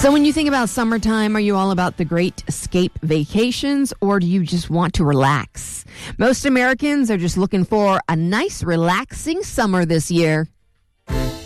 So when you think about summertime, are you all about the great escape vacations, or do you just want to relax? Most Americans are just looking for a nice, relaxing summer this year.